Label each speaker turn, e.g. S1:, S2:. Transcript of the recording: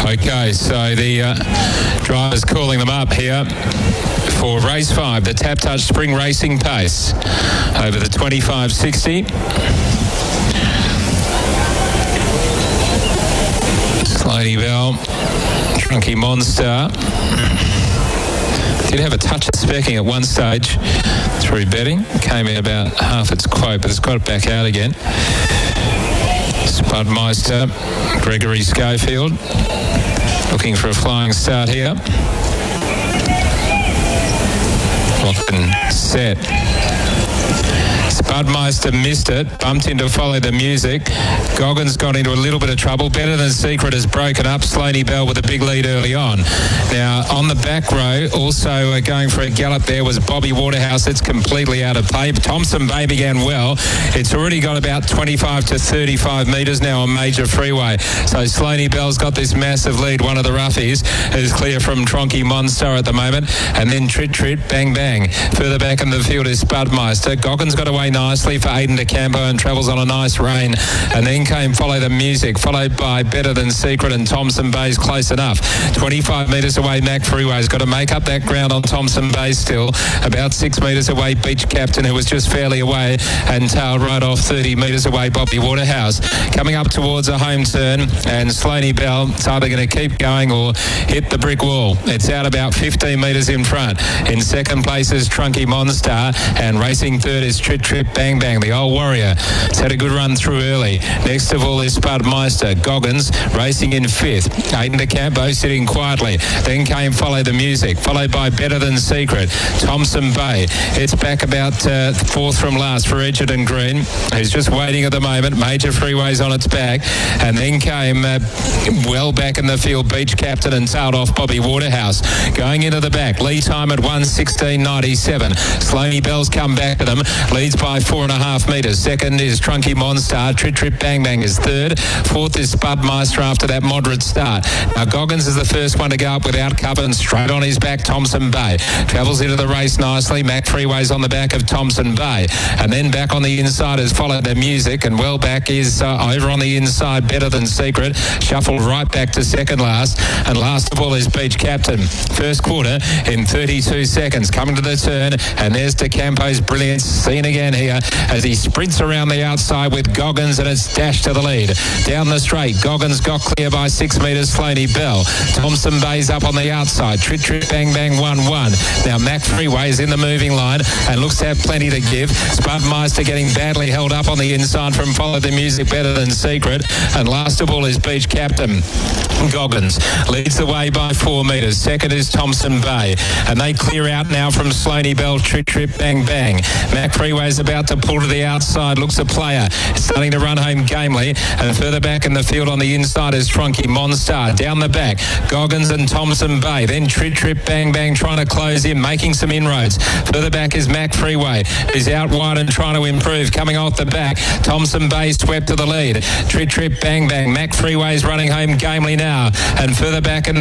S1: Okay, so the driver's calling them up here for race 5, the Tap Touch Spring Racing Pace over the 2560. Slady Bell, Trunky Monster. Did have a touch of specking at one stage through betting. Came in about half its quote, but it's got it back out again. Spudmeister, Gregory Schofield, looking for a flying start here. Locked and set. Spudmeister missed it, bumped in to follow the music. Goggins got into a little bit of trouble. Better Than Secret has broken up. Slady Bell with a big lead early on. Now, on the back row, also going for a gallop there was Bobby Waterhouse. It's completely out of play. Thompson Bay began well. It's already got about 25 to 35 metres now on Major Freeway. So Slady Bell's got this massive lead. One of the roughies is clear from Tronky Monstar at the moment. And then Trit Trit, Bang Bang. Further back in the field is Spudmeister. Goggins got away nicely for Aidan DeCampo and travels on a nice rein. And then came Follow the Music, followed by Better Than Secret and Thompson Bay's close enough. 25 metres away, Mac Freeway's got to make up that ground on Thompson Bay still. About 6 metres away, Beach Captain, who was just fairly away, and tailed right off 30 metres away, Bobby Waterhouse. Coming up towards a home turn, and Slady Bell, it's either going to keep going or hit the brick wall. It's out about 15 metres in front. In second place is Trunky Monstar, and racing third is Trit Trit Bang Bang, the old warrior. It's had a good run through early. Next of all is Spudmeister. Goggins racing in fifth. Aidan DeCampo sitting quietly. Then came Follow the Music, followed by Better Than Secret. Thompson Bay. It's back about fourth from last for Edgerton Green, who's just waiting at the moment. Major Freeway's on its back. And then came well back in the field, Beach Captain, and tailed off Bobby Waterhouse. Going into the back, lead time at 1:16.97. Slady Bell's come back to them. Leads by 4.5 metres. Second is Trunky Monstar. Trit Trit Bang Bang is third. Fourth is Spudmeister after that moderate start. Now Goggins is the first one to go up without cover, and straight on his back Thompson Bay. Travels into the race nicely. Mac Freeway's on the back of Thompson Bay. And then back on the inside has Followed the Music, and well back is over on the inside Better Than Secret. Shuffled right back to second last. And last of all is Beach Captain. First quarter in 32 seconds. Coming to the turn, and there's DeCampo's brilliance seen again here as he sprints around the outside with Goggins, and it's dashed to the lead. Down the straight, Goggins got clear by 6 metres, Slady Bell. Thompson Bay's up on the outside. Trit Trit Bang Bang 1-1. Now Mac Freeway is in the moving line and looks to have plenty to give. Spudmeister getting badly held up on the inside from Follow the Music, Better Than Secret. And last of all is Beach Captain. Goggins leads the way by 4 metres. Second is Thompson Bay. And they clear out now from Slady Bell, Trit Trit Bang Bang. Mac Freeway's about to pull to the outside. Looks a player. Starting to run home gamely. And further back in the field on the inside is Tronky Monstar. Down the back, Goggins and Thompson Bay. Then Trit Trit Bang Bang trying to close in, making some inroads. Further back is Mac Freeway, who's out wide and trying to improve. Coming off the back, Thompson Bay swept to the lead. Trit Trit Bang Bang. Mac Freeway's running home gamely now. And further back in